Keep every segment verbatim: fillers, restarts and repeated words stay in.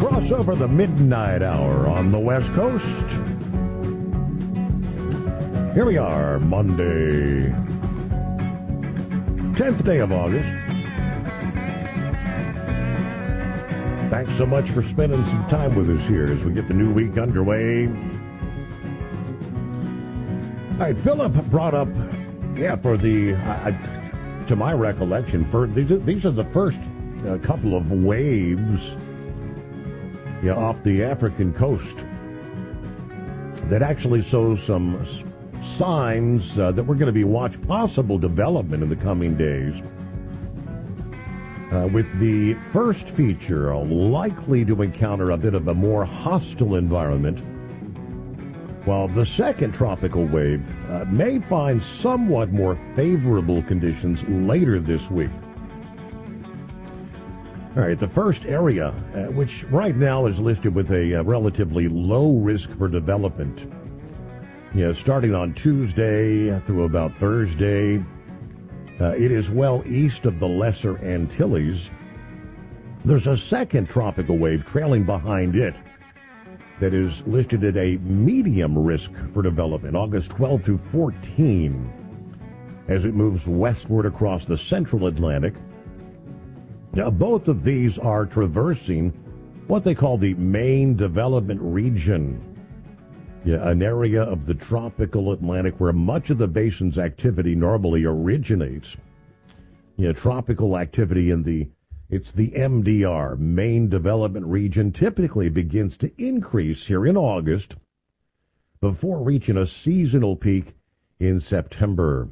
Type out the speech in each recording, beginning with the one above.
cross over the midnight hour on the West Coast. Here we are, Monday, tenth day of August. Thanks so much for spending some time with us here as we get the new week underway. All right, Philip brought up, yeah, for the, uh, to my recollection, for these are, these are the first uh, couple of waves yeah, off the African coast that actually show some signs uh, that we're going to be watch possible development in the coming days. Uh, with the first feature likely to encounter a bit of a more hostile environment, while the second tropical wave uh, may find somewhat more favorable conditions later this week. All right, the first area, uh, which right now is listed with a uh, relatively low risk for development, yeah, starting on Tuesday through about Thursday, uh, it is well east of the Lesser Antilles. There's a second tropical wave trailing behind it that is listed at a medium risk for development, August twelfth through fourteenth, as it moves westward across the central Atlantic. Now, both of these are traversing what they call the main development region, yeah, an area of the tropical Atlantic where much of the basin's activity normally originates. Yeah, tropical activity in the, it's the M D R, main development region, typically begins to increase here in August before reaching a seasonal peak in September.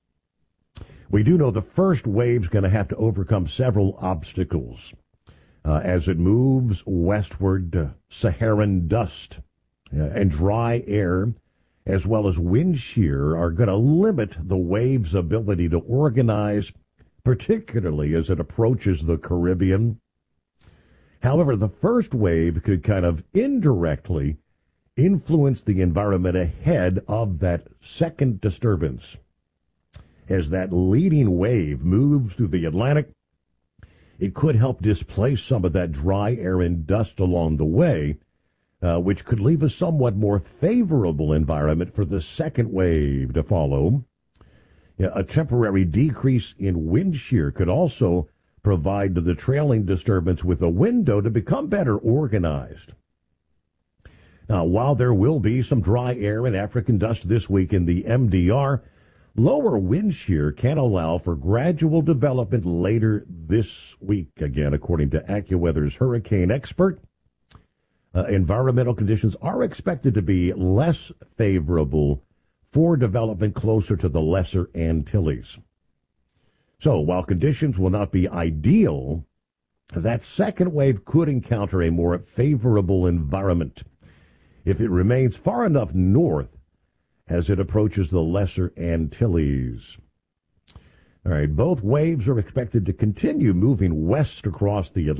We do know the first wave's going to have to overcome several obstacles uh, as it moves westward. Uh, Saharan dust uh, and dry air, as well as wind shear, are going to limit the wave's ability to organize, particularly as it approaches the Caribbean. However, the first wave could kind of indirectly influence the environment ahead of that second disturbance. As that leading wave moves through the Atlantic, it could help displace some of that dry air and dust along the way, uh, which could leave a somewhat more favorable environment for the second wave to follow. Yeah, a temporary decrease in wind shear could also provide to the trailing disturbance with a window to become better organized. Now, while there will be some dry air and African dust this week in the M D R, lower wind shear can allow for gradual development later this week, again, according to AccuWeather's hurricane expert. Uh, environmental conditions are expected to be less favorable for development closer to the Lesser Antilles. So, while conditions will not be ideal, that second wave could encounter a more favorable environment if it remains far enough north as it approaches the Lesser Antilles. All right, both waves are expected to continue moving west across the Atlantic.